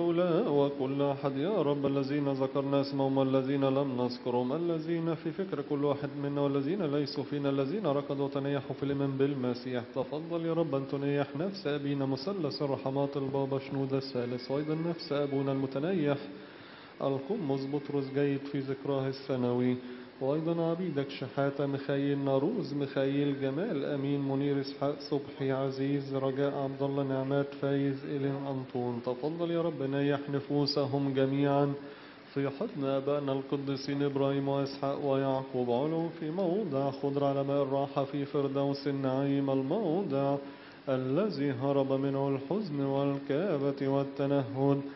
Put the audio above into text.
هؤلاء وكل أحد يا رب، الذين ذكرنا اسمهم والذين لم نذكرهم، الذين في فكر كل واحد منا والذين ليسوا فينا، الذين ركضوا وتنيحوا في الإيمان بالمسيح. تفضل يا رب أن تنيح نفس أبينا مثلث الرحمات البابا شنودة الثالث، وأيضا نفس أبونا المتنيح القمص بطرس جيد في ذكراه السنوي، وأيضا عبيدك شحاتة، ميخائيل ناروز، ميخائيل جمال، أمين، منير، إسحاق صبحي، عزيز، رجاء، عبد الله، نعمات، فايز، إلين، أنطون. تفضل يا رب نيح نفوسهم جميعا في حضن آبائنا القديسين إبراهيم وإسحاق ويعقوب، علو في موضع خضر على ماء الراحة في فردوس النعيم، الموضع الذي هرب منه الحزن والكآبة والتنهد.